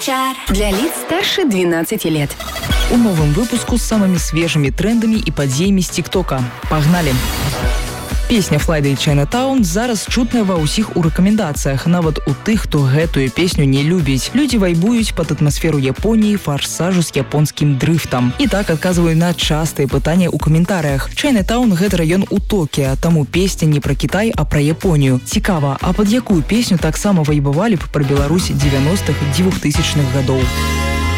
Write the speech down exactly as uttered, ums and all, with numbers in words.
Для лиц старше двенадцати лет. У новом выпуску с самыми свежими трендами и подзеями с ТикТока. Погнали! Песня «Fly Chinatown» зараз чутная ва ўсіх у рэкамендацыях, нават у тых, хто гэтую песню не любіць. Людзі вайбуюць пад атмасферу Японіі, фарсажу з японскім дрыфтам. І так адказваю на частыя пытанні ў каментарыях. Chinatown – гэта раён у Токіа, таму песня не пра Кітай, а пра Японію. Цікава, а пад якую песню таксама вайбавалі б пра Беларусь дзевяностых-двухтысячных гадоў?